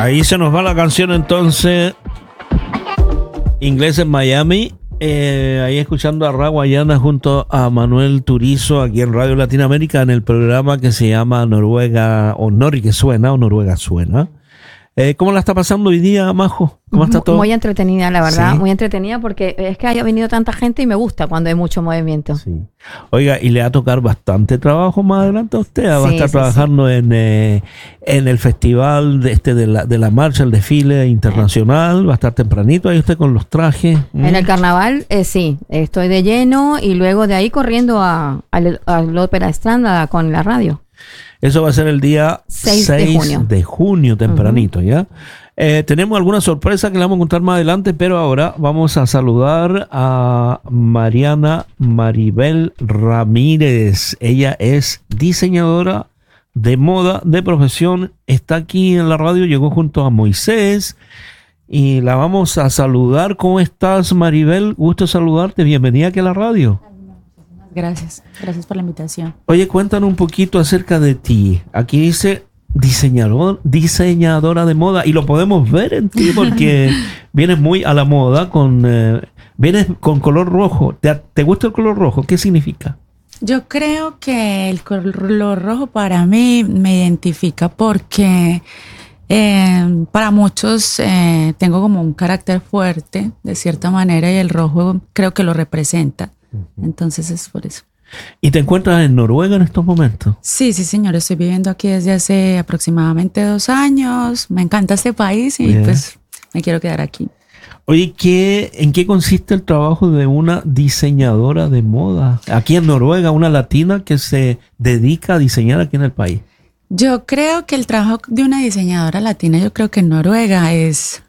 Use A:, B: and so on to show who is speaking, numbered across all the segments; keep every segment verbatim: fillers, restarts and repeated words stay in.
A: Ahí se nos va la canción entonces. Inglés en Miami. Eh, ahí escuchando a Ra Guayana junto a Manuel Turizo aquí en Radio Latinoamérica en el programa que se llama Noruega o Nori que suena o Noruega suena. Eh, ¿Cómo la está pasando hoy día, Majo? ¿Cómo está todo?
B: Muy entretenida, la verdad,
A: ¿Sí?
B: muy entretenida porque es que haya venido tanta gente y me gusta cuando hay mucho movimiento.
A: Sí. Oiga, y le va a tocar bastante trabajo más adelante a usted. Va
B: Sí,
A: a estar
B: sí,
A: trabajando sí. en, eh, en el festival de, este, de, la, de la marcha, el desfile internacional. Va a estar tempranito ahí usted con los trajes.
B: En el carnaval, eh, sí, estoy de lleno y luego de ahí corriendo a, a, a la Ópera Estrada con la radio.
A: Eso va a ser el día
B: seis de junio.
A: de junio, tempranito, uh-huh. ¿ya? Eh, tenemos alguna sorpresa que le vamos a contar más adelante, pero ahora vamos a saludar a Mariana Maribel Ramírez. Ella es diseñadora de moda de profesión. Está aquí en la radio, llegó junto a Moisés y la vamos a saludar. ¿Cómo estás, Maribel? Gusto saludarte. Bienvenida aquí a la radio.
C: Gracias, gracias por la invitación.
A: Oye, cuéntanos un poquito acerca de ti. Aquí dice diseñador, diseñadora de moda y lo podemos ver en ti porque vienes muy a la moda con, eh, vienes con color rojo. ¿Te, ¿Te gusta el color rojo? ¿Qué significa?
C: Yo creo que el color rojo para mí me identifica porque eh, para muchos eh, tengo como un carácter fuerte de cierta manera y el rojo creo que lo representa. Entonces es por eso.
A: ¿Y te encuentras en Noruega en estos momentos?
C: Sí, sí, señor. Estoy viviendo aquí desde hace aproximadamente dos años. Me encanta este país y Bien. pues me quiero quedar aquí.
A: Oye, ¿qué, ¿en qué consiste el trabajo de una diseñadora de moda? Aquí en Noruega, una latina que se dedica a diseñar aquí en el país.
C: Yo creo que el trabajo de una diseñadora latina, yo creo que en Noruega es...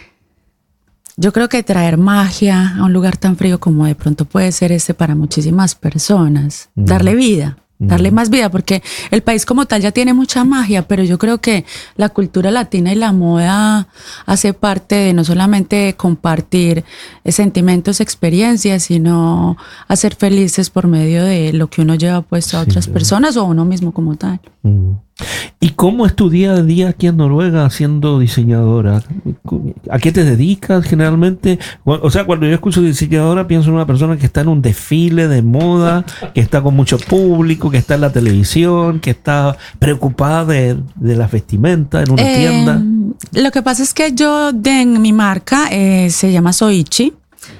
C: Yo creo que traer magia a un lugar tan frío como de pronto puede ser este para muchísimas personas, mm. darle vida, mm. darle más vida, porque el país como tal ya tiene mucha magia, pero yo creo que la cultura latina y la moda hace parte de no solamente compartir sentimientos, experiencias, sino hacer felices por medio de lo que uno lleva puesto a sí, otras personas o a uno mismo como tal.
A: Mm. ¿Y cómo es tu día a día aquí en Noruega siendo diseñadora? ¿A qué te dedicas generalmente? O sea, cuando yo escucho diseñadora pienso en una persona que está en un desfile de moda, que está con mucho público, que está en la televisión, que está preocupada de, de la vestimenta en una eh, tienda.
C: Lo que pasa es que yo de, en mi marca eh, se llama Soichi,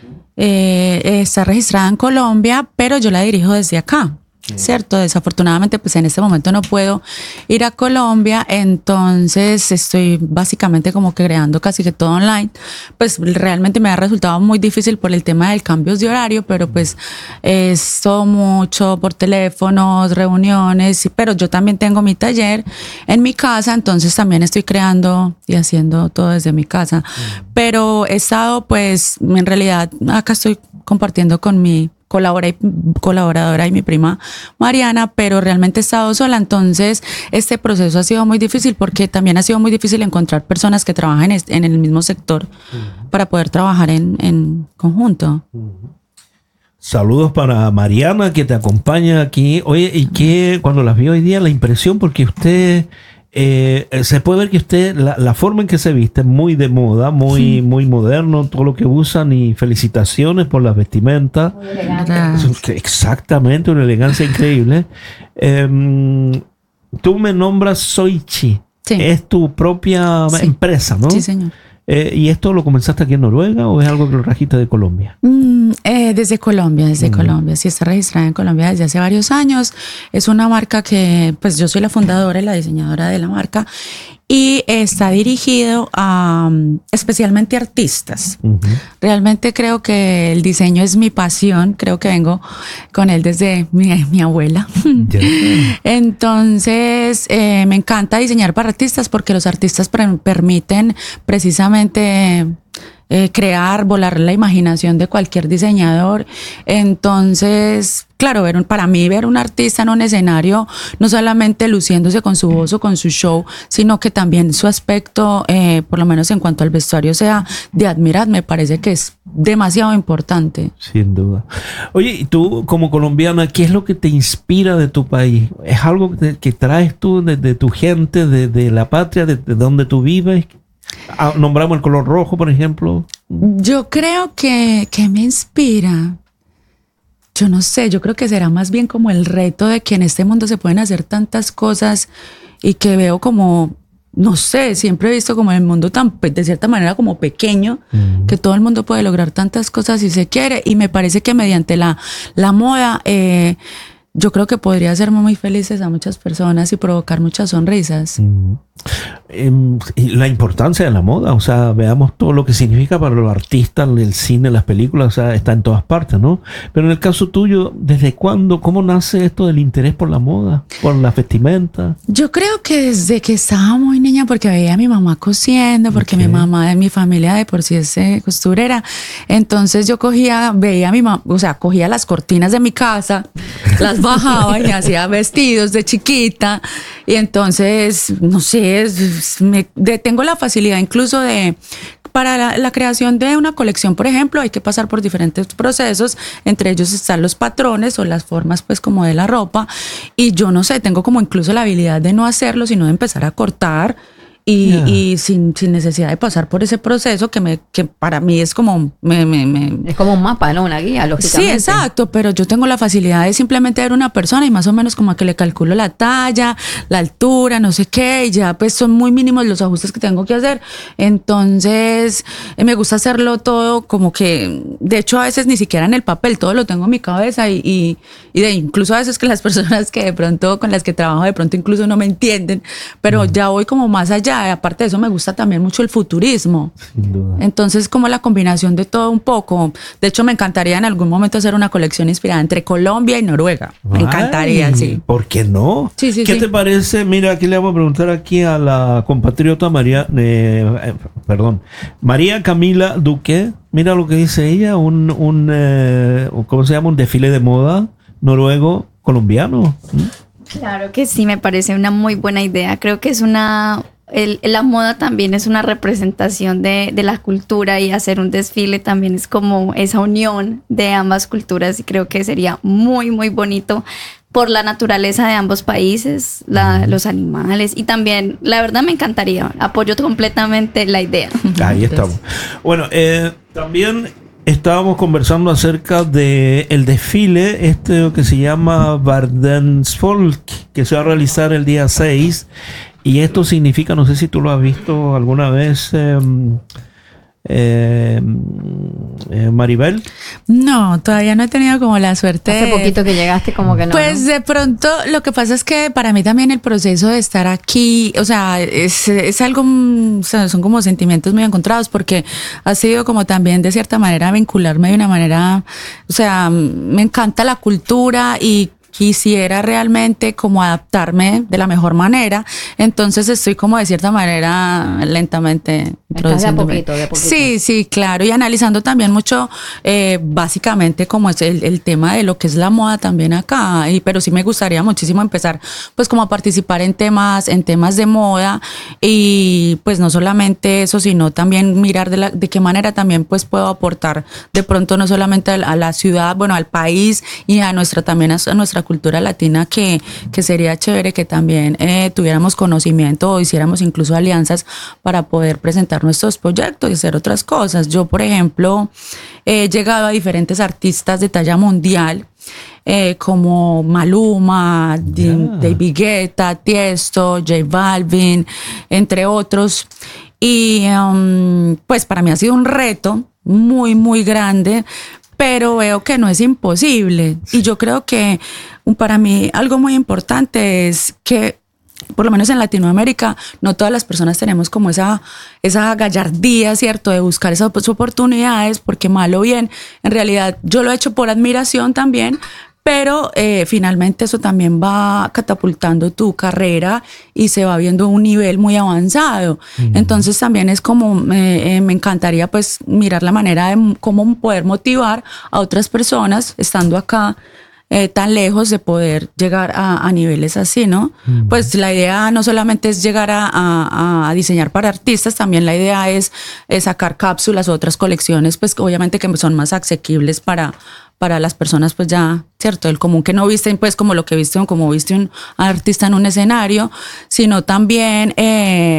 C: eh, está registrada en Colombia, pero yo la dirijo desde acá. Cierto, desafortunadamente pues en este momento no puedo ir a Colombia, entonces estoy básicamente como que creando casi que todo online. Pues realmente me ha resultado muy difícil por el tema del cambio de horario, pero pues es todo mucho por teléfonos, reuniones, pero yo también tengo mi taller en mi casa, entonces también estoy creando y haciendo todo desde mi casa. Pero he estado pues en realidad acá estoy compartiendo con mi colaboradora y mi prima Mariana, pero realmente he estado sola, entonces este proceso ha sido muy difícil porque también ha sido muy difícil encontrar personas que trabajen en el mismo sector uh-huh. para poder trabajar en, en conjunto.
A: Uh-huh. Saludos para Mariana que te acompaña aquí. Oye, y que cuando las vi hoy día, la impresión, porque usted... Eh, se puede ver que usted, la, la forma en que se viste es muy de moda, muy, sí. muy moderno, todo lo que usan y felicitaciones por las vestimentas. Muy elegante. Exactamente, una elegancia increíble. Eh, tú me nombras Soichi, sí. es tu propia sí. empresa, ¿no?
C: Sí, señor.
A: Eh, ¿Y esto lo comenzaste aquí en Noruega o es algo que lo trajiste de Colombia?
C: Mm, eh, desde Colombia, desde mm. Colombia. Sí, está registrada en Colombia desde hace varios años. Es una marca que, pues yo soy la fundadora y la diseñadora de la marca y está dirigido a um, especialmente artistas. Uh-huh. Realmente creo que el diseño es mi pasión. Creo que vengo con él desde mi, mi abuela. Yeah. Entonces, eh, me encanta diseñar para artistas porque los artistas pre- permiten precisamente... Eh, crear, volar la imaginación de cualquier diseñador. Entonces, claro, ver un, para mí ver un artista en un escenario, no solamente luciéndose con su voz o con su show, sino que también su aspecto, eh, por lo menos en cuanto al vestuario, sea de admirar, me parece que es demasiado importante.
A: Sin duda. Oye, y tú como colombiana, ¿qué es lo que te inspira de tu país? ¿Es algo que, te, que traes tú de, de tu gente, de, de la patria, de, de donde tú vives? Ah, nombramos el color rojo, por ejemplo.
C: Yo creo que, que me inspira. Yo no sé, yo creo que será más bien como el reto de que en este mundo se pueden hacer tantas cosas y que veo como, no sé, siempre he visto como el mundo tan, de cierta manera como pequeño, mm. que todo el mundo puede lograr tantas cosas si se quiere, y me parece que mediante la, la moda, eh, yo creo que podría hacer muy felices a muchas personas y provocar muchas sonrisas.
A: Mm. Eh, y la importancia de la moda, o sea, veamos todo lo que significa para los artistas, el cine, las películas, o sea, está en todas partes, ¿no? Pero en el caso tuyo, ¿desde cuándo, cómo nace esto del interés por la moda, por la vestimenta?
C: Yo creo que desde que estaba muy niña, porque veía a mi mamá cosiendo, porque okay. mi mamá de mi familia de por sí es eh, costurera, entonces yo cogía, veía a mi mamá, o sea, cogía las cortinas de mi casa, las bajaba y hacía vestidos de chiquita, y entonces, no sé, me, de, tengo la facilidad incluso de, para la, la creación de una colección, por ejemplo, hay que pasar por diferentes procesos, entre ellos están los patrones o las formas pues como de la ropa, y yo no sé, tengo como incluso la habilidad de no hacerlo, sino de empezar a cortar y, yeah. y sin, sin necesidad de pasar por ese proceso que me que para mí es como me, me, me...
B: es como un mapa, ¿no? Una guía, lógicamente.
C: Sí, exacto, pero yo tengo la facilidad de simplemente ver una persona y más o menos como a que le calculo la talla, la altura, no sé qué, y ya pues son muy mínimos los ajustes que tengo que hacer. Entonces eh, me gusta hacerlo todo como que, de hecho a veces ni siquiera en el papel, todo lo tengo en mi cabeza y, y, y de incluso a veces que las personas que de pronto con las que trabajo de pronto incluso no me entienden, pero mm. ya voy como más allá. Aparte de eso me gusta también mucho el futurismo. Sin duda. Entonces como la combinación de todo un poco. De hecho me encantaría en algún momento hacer una colección inspirada entre Colombia y Noruega. Me Ay, encantaría, sí.
A: ¿Por qué no?
C: Sí, sí,
A: ¿Qué
C: sí.
A: te parece? Mira, aquí le vamos a preguntar aquí a la compatriota María, eh, perdón, María Camila Duque. Mira lo que dice ella, un, un eh, ¿cómo se llama? Un desfile de moda noruego colombiano. ¿Mm?
D: Claro que sí, me parece una muy buena idea. Creo que es una... El, la moda también es una representación de, de la cultura, y hacer un desfile también es como esa unión de ambas culturas, y creo que sería muy muy bonito por la naturaleza de ambos países, la, los animales, y también la verdad me encantaría, apoyo completamente la idea.
A: Ahí estamos. Bueno, eh, también estábamos conversando acerca de el desfile este que se llama Verdensfolk, que se va a realizar el día seis. Y esto significa, no sé si tú lo has visto alguna vez, eh, eh, eh, Maribel.
C: No, todavía no he tenido como la suerte.
B: Hace poquito que llegaste, como que no.
C: Pues ¿no? De pronto, lo que pasa es que para mí también el proceso de estar aquí, o sea, es, es algo, o sea, son como sentimientos muy encontrados, porque ha sido como también de cierta manera vincularme de una manera, o sea, me encanta la cultura y quisiera realmente como adaptarme de la mejor manera, entonces estoy como de cierta manera lentamente introduciéndome.
B: De a poquito, de a poquito.
C: Sí, sí, claro, y analizando también mucho eh, básicamente como es el, el tema de lo que es la moda también acá, y, pero sí me gustaría muchísimo empezar pues como a participar en temas, en temas de moda, y pues no solamente eso, sino también mirar de, la, de qué manera también pues puedo aportar de pronto no solamente a la, a la ciudad, bueno, al país y a nuestra también a, a nuestra cultura latina, que, que sería chévere que también eh, tuviéramos conocimiento o hiciéramos incluso alianzas para poder presentar nuestros proyectos y hacer otras cosas. Yo, por ejemplo, he llegado a diferentes artistas de talla mundial, eh, como Maluma, yeah. David Guetta, Tiesto, J Balvin, entre otros. Y um, pues para mí ha sido un reto muy, muy grande, pero veo que no es imposible. Y yo creo que para mí algo muy importante es que, por lo menos en Latinoamérica, no todas las personas tenemos como esa, esa gallardía, ¿cierto?, de buscar esas oportunidades, porque mal o bien, en realidad yo lo he hecho por admiración también, pero eh, finalmente eso también va catapultando tu carrera y se va viendo un nivel muy avanzado. Uh-huh. Entonces también es como, eh, eh, me encantaría pues mirar la manera de cómo poder motivar a otras personas estando acá, Eh, tan lejos, de poder llegar a, a niveles así, ¿no? Mm. Pues la idea no solamente es llegar a, a, a diseñar para artistas, también la idea es, es sacar cápsulas o otras colecciones, pues obviamente que son más asequibles para, para las personas, pues ya, ¿cierto? El común, que no visten pues como lo que viste, como viste un artista en un escenario, sino también eh,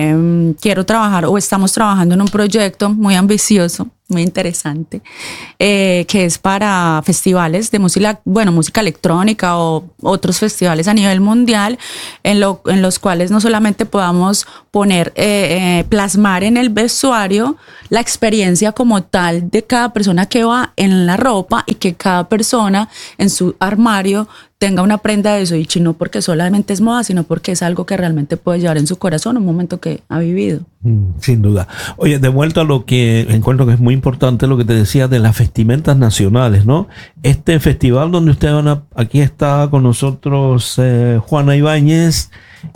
C: eh, quiero trabajar o estamos trabajando en un proyecto muy ambicioso, muy interesante, eh, que es para festivales de música, bueno, música electrónica o otros festivales a nivel mundial, en, lo, en los cuales no solamente podamos poner, eh, eh, plasmar en el vestuario la experiencia como tal de cada persona que va en la ropa y que cada persona en su armario tenga una prenda de Soichi, no porque solamente es moda, sino porque es algo que realmente puede llevar en su corazón un momento que ha vivido.
A: Mm, sin duda. Oye, de vuelta a lo que encuentro que es muy importante, lo que te decía de las vestimentas nacionales, ¿no? Este festival donde ustedes van a... Aquí está con nosotros eh, Juana Ibáñez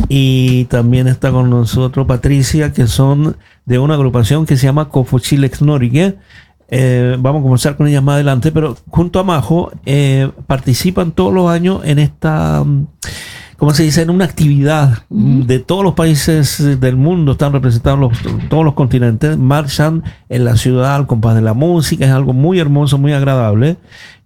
A: y también está con nosotros Patricia, que son de una agrupación que se llama Cofochilex Norige. Eh, vamos a comenzar con ellas más adelante, pero junto a Majo eh, participan todos los años en esta, ¿cómo se dice? En una actividad uh-huh. de todos los países del mundo, están representados los, todos los continentes, marchan en la ciudad al compás de la música, es algo muy hermoso, muy agradable,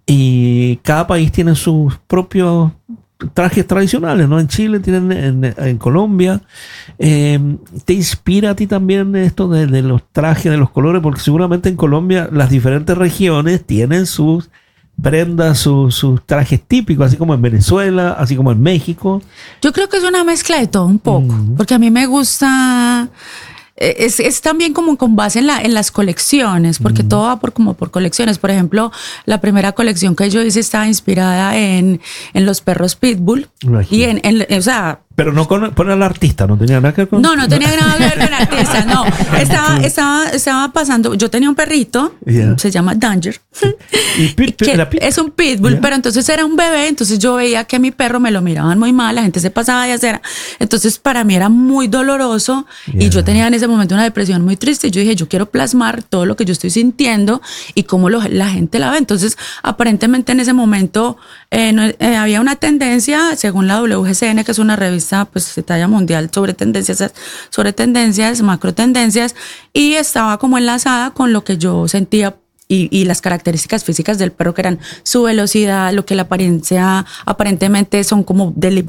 A: y cada país tiene sus propios trajes tradicionales, ¿no? En Chile tienen, en, en Colombia. Eh, ¿Te inspira a ti también esto de, de los trajes, de los colores? Porque seguramente en Colombia las diferentes regiones tienen sus prendas, sus, sus trajes típicos, así como en Venezuela, así como en México.
C: Yo creo que es una mezcla de todo un poco, mm. porque a mí me gusta... Es, es también como con base en, la, en las colecciones, porque mm. todo va por, como por colecciones. Por ejemplo, la primera colección que yo hice estaba inspirada en, en los perros Pitbull. Imagínate. Y en, en, o sea...
A: Pero no con, con el artista, no tenía nada que ver con...
C: No, no tenía nada que ver con el artista, no. Estaba, estaba, estaba pasando... Yo tenía un perrito, yeah. se llama Danger.
A: ¿Y pit, pit, la pit?
C: Es un pitbull, yeah. pero entonces era un bebé, entonces yo veía que a mi perro me lo miraban muy mal, la gente se pasaba de hacer. Entonces para mí era muy doloroso yeah. y yo tenía en ese momento una depresión muy triste. Y yo dije, yo quiero plasmar todo lo que yo estoy sintiendo y cómo lo, la gente la ve. Entonces, aparentemente en ese momento eh, no, eh, había una tendencia, según la W G C N, que es una revista pues de talla mundial sobre tendencias, sobre tendencias, macro tendencias, y estaba como enlazada con lo que yo sentía y, y las características físicas del perro, que eran su velocidad, lo que la apariencia aparentemente son como deli,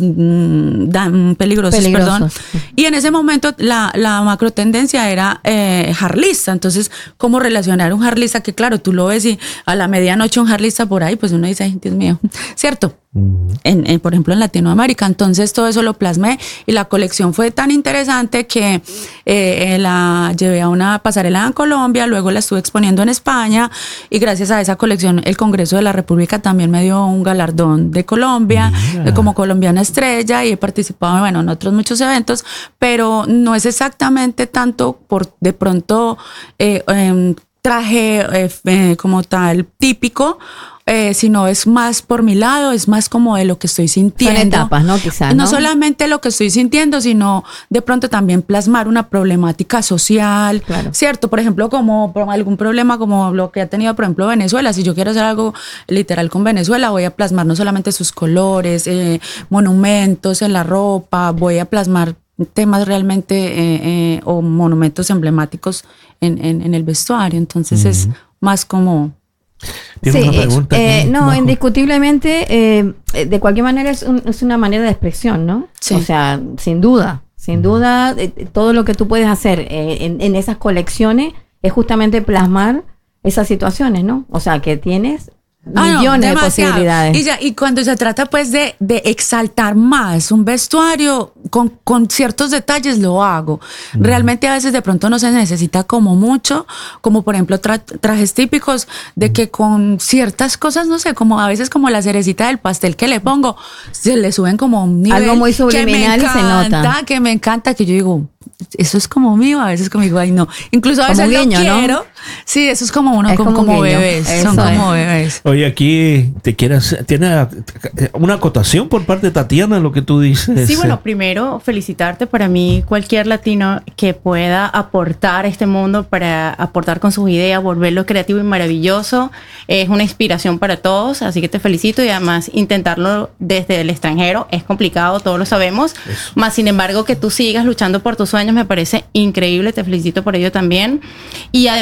C: dan, peligrosos, peligrosos, perdón. Y en ese momento la, la macro tendencia era eh, harlista. Entonces, ¿cómo relacionar un harlista? Que claro, tú lo ves y a la medianoche un harlista por ahí, pues uno dice, ay, Dios mío, ¿cierto? En, en, por ejemplo en Latinoamérica. Entonces todo eso lo plasmé y la colección fue tan interesante que eh, la llevé a una pasarela en Colombia, luego la estuve exponiendo en España y gracias a esa colección el Congreso de la República también me dio un galardón de Colombia yeah. como colombiana estrella, y he participado bueno, en otros muchos eventos, pero no es exactamente tanto por de pronto eh, eh, traje eh, eh, como tal típico, Eh, sino es más por mi lado, es más como de lo que estoy sintiendo.
B: Son etapas, ¿no? Quizás,
C: ¿no?
B: No
C: solamente lo que estoy sintiendo, sino de pronto también plasmar una problemática social, claro. ¿cierto? Por ejemplo, como algún problema como lo que ha tenido, por ejemplo, Venezuela. Si yo quiero hacer algo literal con Venezuela, voy a plasmar no solamente sus colores, eh, monumentos en la ropa, voy a plasmar temas realmente eh, eh, o monumentos emblemáticos en, en, en el vestuario. Entonces mm. es más como...
B: Sí, eh, no, Majo. Indiscutiblemente, eh, de cualquier manera es, un, es una manera de expresión, ¿no? Sí. O sea, sin duda, sin mm. duda, eh, todo lo que tú puedes hacer eh, en, en esas colecciones es justamente plasmar esas situaciones, ¿no? O sea, que tienes millones ah, no, de posibilidades.
C: Y, ya, y cuando se trata pues de, de exaltar más un vestuario con, con ciertos detalles, lo hago. Mm. Realmente a veces de pronto no se necesita como mucho, como por ejemplo tra trajes típicos, de que con ciertas cosas, no sé, como a veces como la cerecita del pastel que le pongo, se le suben como un nivel.
B: Algo muy subliminal y se nota.
C: Que me encanta, que yo digo, eso es como mío, a veces como digo, ay no. Incluso a veces como guiño, lo quiero. ¿No? Sí, eso es como uno, es como, como, como bebés. Eso son es. como bebés.
A: Oye, aquí te quieres, tiene una acotación por parte de Tatiana, lo que tú dices.
E: Sí, bueno, primero felicitarte. Para mí, cualquier latino que pueda aportar a este mundo, para aportar con sus ideas, volverlo creativo y maravilloso, es una inspiración para todos. Así que te felicito, y además intentarlo desde el extranjero es complicado, todos lo sabemos. Eso. Más sin embargo, que tú sigas luchando por tus sueños me parece increíble. Te felicito por ello también. Y además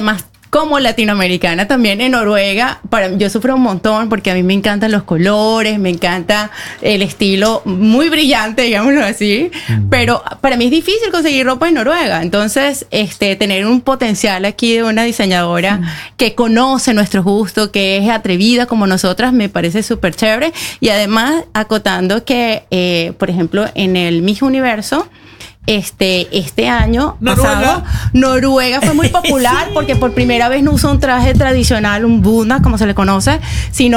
E: como latinoamericana también en Noruega, para, yo sufro un montón porque a mí me encantan los colores, me encanta el estilo muy brillante, digámoslo así, mm. pero para mí es difícil conseguir ropa en Noruega. Entonces, este, tener un potencial aquí de una diseñadora mm. que conoce nuestros gustos, que es atrevida como nosotras, me parece súper chévere. Y además, acotando que, eh, por ejemplo, en el Miss Universo, Este, este año
A: Noruega.
E: pasado, Noruega fue muy popular sí. porque por primera vez no usa un traje tradicional, un bunda, como se le conoce, sino